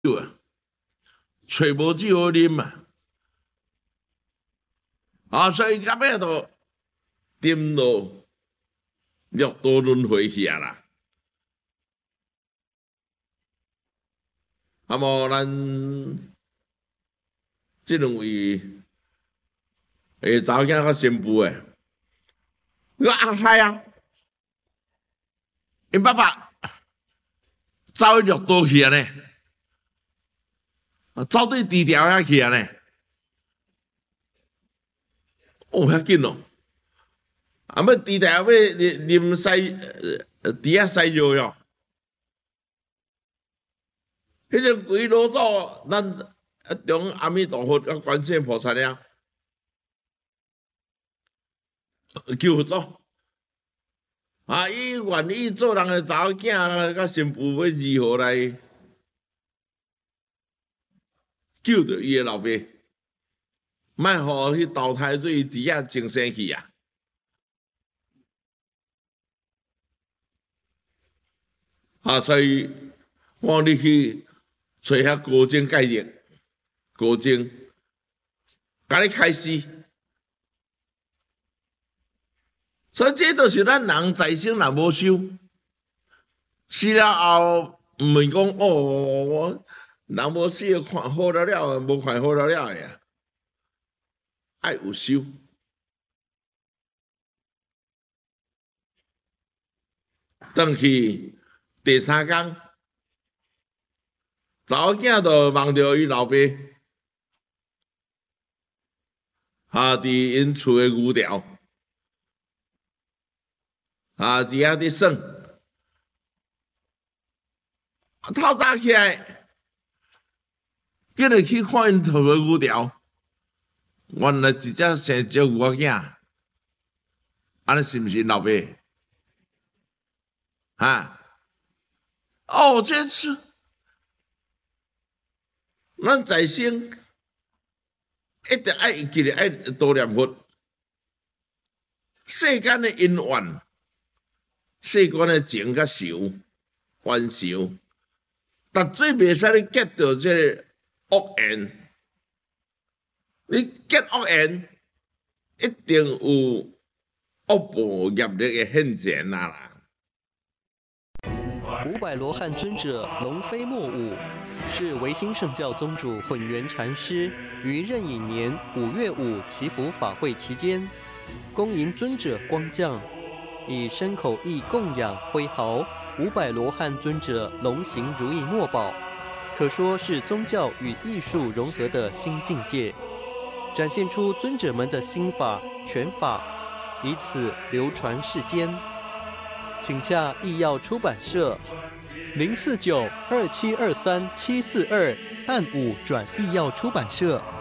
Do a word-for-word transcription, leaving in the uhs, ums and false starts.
啊，找无酒好啉嘛，啊，所以到尾都沉落六道轮回去啊啦。啊，无咱即两位诶查某囝较新妇诶，我阿嗨啊，因爸爸走去六道去啊呢，走对低调遐去啊呢，哦，遐紧哦，啊，要低调要啉啉西呃猪仔西药哟。迄个鬼老祖，咱中阿弥陀佛甲观世音菩萨了，求佛祖啊！伊愿意做人诶查某囝，甲新妇要如何来救着伊诶老爸，莫互去投胎做伊猪仔精生去啊！啊，所以我你去找遐高僧解释，高僧甲你开示。所以这就是咱人在生若无修，死了后毋是讲哦，我人无死看好了了，无看好了了的啊，爱有修。转去第三工，查某囝就梦着伊老爸，啊，伫因厝诶牛寮，啊，伫遐伫耍。透早起来，今日去看因厝诶牛寮，原来一只生只牛仔囝，安尼是毋是因老爸？啊，哦，这是咱在生一定爱记得爱多念佛。世间的因缘，世间的情甲仇、冤仇，但最袂使你结到这个恶缘。你结恶缘，一定有恶报业力的现前啊啦。 五百罗汉尊者龙飞莫舞，是维新圣教宗主混元禅师于壬寅年五月五祈福法会期间，恭迎尊者光降，以身口意供养挥毫五百罗汉尊者龙行如意墨宝，可说是宗教与艺术融合的新境界，展现出尊者们的心法拳法，以此流传世间。请洽艺药出版社零四九二七二三七四二，按五转艺药出版社。